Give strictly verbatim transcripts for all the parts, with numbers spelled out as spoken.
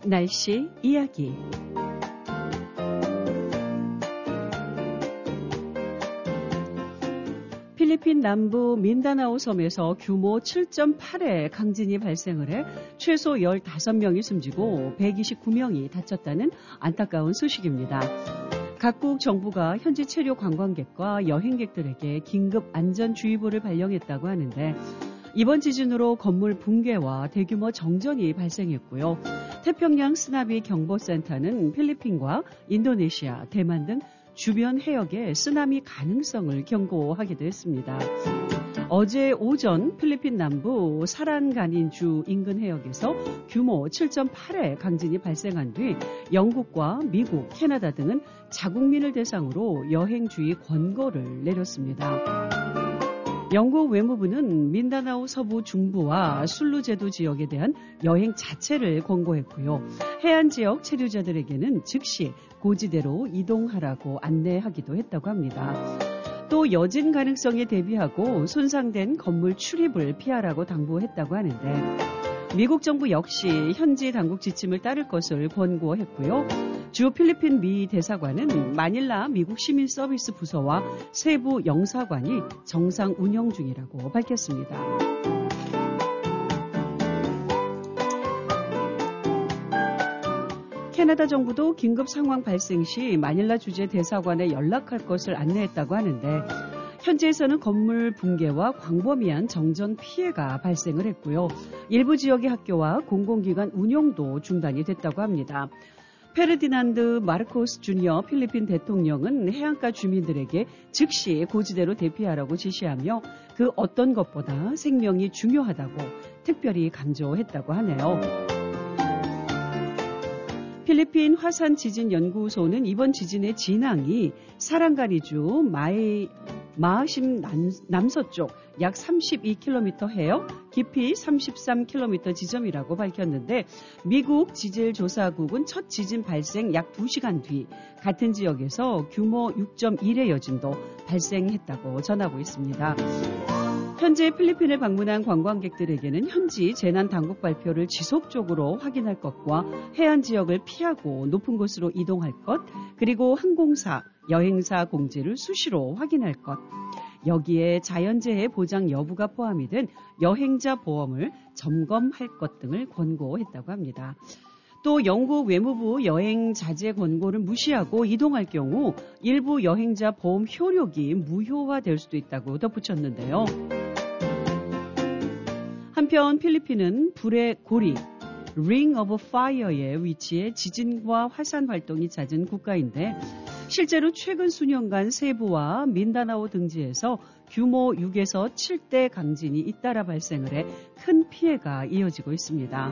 날씨 이야기. 필리핀 남부 민다나오 섬에서 규모 칠 점 팔의 강진이 발생을 해 최소 열다섯 명이 숨지고 백이십구 명이 다쳤다는 안타까운 소식입니다. 각국 정부가 현지 체류 관광객과 여행객들에게 긴급 안전주의보를 발령했다고 하는데 이번 지진으로 건물 붕괴와 대규모 정전이 발생했고요. 태평양 쓰나미 경보센터는 필리핀과 인도네시아, 대만 등 주변 해역에 쓰나미 가능성을 경고하기도 했습니다. 어제 오전 필리핀 남부 사란가닌주 인근 해역에서 규모 칠 점 팔의 강진이 발생한 뒤 영국과 미국, 캐나다 등은 자국민을 대상으로 여행주의 권고를 내렸습니다. 영국 외무부는 민다나오 서부 중부와 술루제도 지역에 대한 여행 자체를 권고했고요. 해안 지역 체류자들에게는 즉시 고지대로 이동하라고 안내하기도 했다고 합니다. 또 여진 가능성에 대비하고 손상된 건물 출입을 피하라고 당부했다고 하는데 미국 정부 역시 현지 당국 지침을 따를 것을 권고했고요. 주 필리핀 미 대사관은 마닐라 미국 시민 서비스 부서와 세부 영사관이 정상 운영 중이라고 밝혔습니다. 캐나다 정부도 긴급 상황 발생 시 마닐라 주재 대사관에 연락할 것을 안내했다고 하는데 현지에서는 건물 붕괴와 광범위한 정전 피해가 발생을 했고요. 일부 지역의 학교와 공공기관 운영도 중단이 됐다고 합니다. 페르디난드 마르코스 주니어 필리핀 대통령은 해안가 주민들에게 즉시 고지대로 대피하라고 지시하며 그 어떤 것보다 생명이 중요하다고 특별히 강조했다고 하네요. 필리핀 화산 지진 연구소는 이번 지진의 진앙이 사랑가니주 마이 마하심 남, 남서쪽 약 삼십이 킬로미터 해역, 깊이 삼십삼 킬로미터 지점이라고 밝혔는데 미국 지질조사국은 첫 지진 발생 약 두 시간 뒤 같은 지역에서 규모 육 점 일의 여진도 발생했다고 전하고 있습니다. 현재 필리핀을 방문한 관광객들에게는 현지 재난당국 발표를 지속적으로 확인할 것과 해안 지역을 피하고 높은 곳으로 이동할 것, 그리고 항공사, 여행사 공지를 수시로 확인할 것, 여기에 자연재해 보장 여부가 포함이 된 여행자 보험을 점검할 것 등을 권고했다고 합니다. 또 영국 외무부 여행 자제 권고를 무시하고 이동할 경우 일부 여행자 보험 효력이 무효화될 수도 있다고 덧붙였는데요. 한편 필리핀은 불의 고리, Ring of Fire에 위치해 지진과 화산 활동이 잦은 국가인데 실제로 최근 수년간 세부와 민다나오 등지에서 규모 육에서 칠대 강진이 잇따라 발생을 해 큰 피해가 이어지고 있습니다.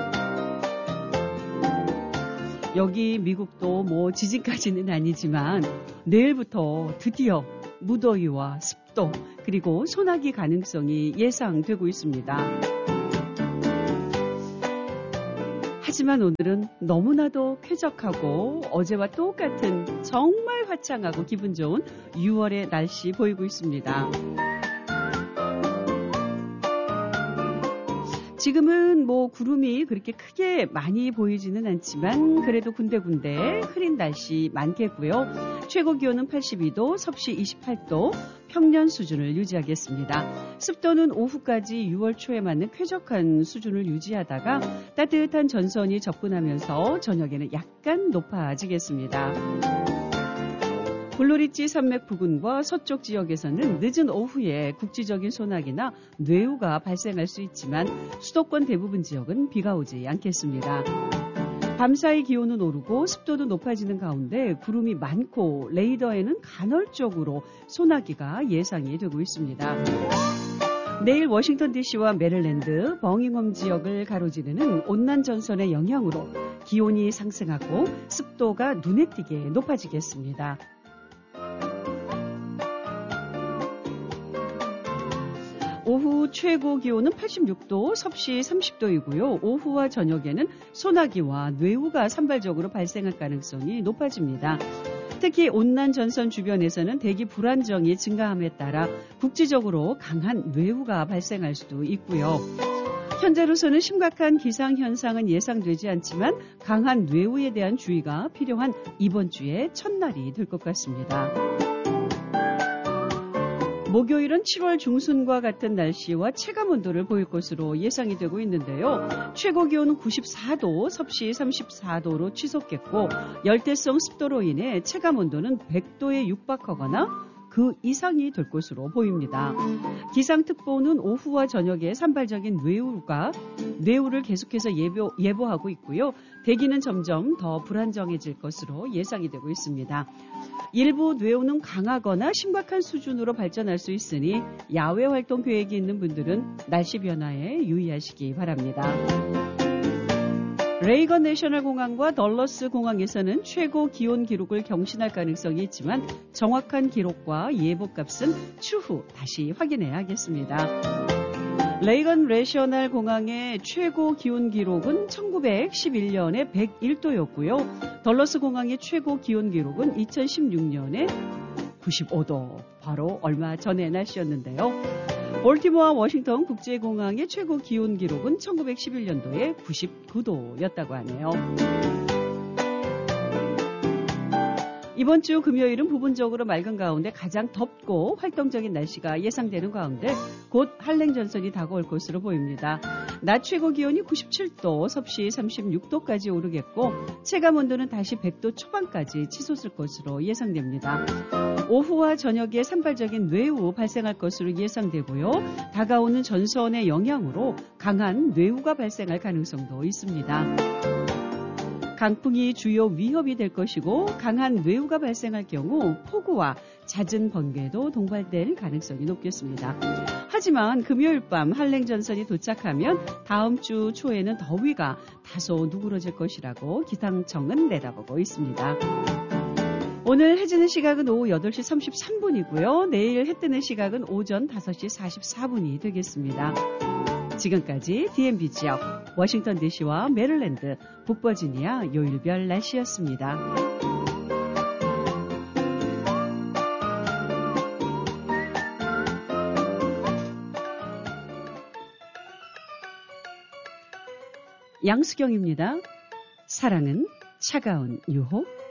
여기 미국도 뭐 지진까지는 아니지만 내일부터 드디어 무더위와 습도 그리고 소나기 가능성이 예상되고 있습니다. 하지만 오늘은 너무나도 쾌적하고 어제와 똑같은 정말 화창하고 기분 좋은 유월의 날씨 보이고 있습니다. 지금은 뭐 구름이 그렇게 크게 많이 보이지는 않지만 그래도 군데군데 흐린 날씨 많겠고요. 최고 기온은 팔십이 도, 섭씨 이십팔 도, 평년 수준을 유지하겠습니다. 습도는 오후까지 유월 초에 맞는 쾌적한 수준을 유지하다가 따뜻한 전선이 접근하면서 저녁에는 약간 높아지겠습니다. 블루리지 산맥 부근과 서쪽 지역에서는 늦은 오후에 국지적인 소나기나 뇌우가 발생할 수 있지만 수도권 대부분 지역은 비가 오지 않겠습니다. 밤사이 기온은 오르고 습도도 높아지는 가운데 구름이 많고 레이더에는 간헐적으로 소나기가 예상이 되고 있습니다. 내일 워싱턴 디씨와 메릴랜드, 버밍엄 지역을 가로지르는 온난 전선의 영향으로 기온이 상승하고 습도가 눈에 띄게 높아지겠습니다. 오후 최고 기온은 팔십육 도, 섭씨 삼십 도이고요. 오후와 저녁에는 소나기와 뇌우가 산발적으로 발생할 가능성이 높아집니다. 특히 온난 전선 주변에서는 대기 불안정이 증가함에 따라 국지적으로 강한 뇌우가 발생할 수도 있고요. 현재로서는 심각한 기상현상은 예상되지 않지만 강한 뇌우에 대한 주의가 필요한 이번 주의 첫날이 될 것 같습니다. 목요일은 칠월 중순과 같은 날씨와 체감온도를 보일 것으로 예상이 되고 있는데요. 최고 기온은 구십사 도, 섭씨 삼십사 도로 치솟겠고 열대성 습도로 인해 체감온도는 백 도에 육박하거나 그 이상이 될 것으로 보입니다. 기상특보는 오후와 저녁에 산발적인 뇌우가 뇌우를 계속해서 예보, 예보하고 있고요. 대기는 점점 더 불안정해질 것으로 예상이 되고 있습니다. 일부 뇌우는 강하거나 심각한 수준으로 발전할 수 있으니 야외 활동 계획이 있는 분들은 날씨 변화에 유의하시기 바랍니다. 레이건 내셔널 공항과 덜러스 공항에서는 최고 기온 기록을 경신할 가능성이 있지만 정확한 기록과 예보값은 추후 다시 확인해야겠습니다. 레이건 내셔널 공항의 최고 기온 기록은 천구백십일 년에 백일 도였고요. 덜러스 공항의 최고 기온 기록은 이천십육 년에 구십오 도, 바로 얼마 전의 날씨였는데요. 볼티모어 워싱턴 국제공항의 최고 기온 기록은 천구백십일 년도에 구십구 도였다고 하네요. 이번 주 금요일은 부분적으로 맑은 가운데 가장 덥고 활동적인 날씨가 예상되는 가운데 곧 한랭전선이 다가올 것으로 보입니다. 낮 최고 기온이 구십칠 도, 섭씨 삼십육 도까지 오르겠고 체감온도는 다시 백 도 초반까지 치솟을 것으로 예상됩니다. 오후와 저녁에 산발적인 뇌우 발생할 것으로 예상되고요. 다가오는 전선의 영향으로 강한 뇌우가 발생할 가능성도 있습니다. 강풍이 주요 위협이 될 것이고 강한 뇌우가 발생할 경우 폭우와 잦은 번개도 동반될 가능성이 높겠습니다. 하지만 금요일 밤 한랭전선이 도착하면 다음 주 초에는 더위가 다소 누그러질 것이라고 기상청은 내다보고 있습니다. 오늘 해 지는 시각은 오후 여덟 시 삼십삼 분이고요. 내일 해 뜨는 시각은 오전 다섯 시 사십사 분이 되겠습니다. 지금까지 디엠비 지역, 워싱턴 디씨와 메릴랜드, 북버지니아 요일별 날씨였습니다. 양수경입니다. 사랑은 차가운 유혹.